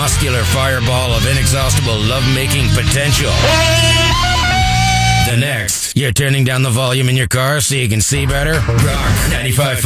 muscular fireball of inexhaustible love-making potential. The next, you're turning down the volume in your car so you can see better? Rock 95.5.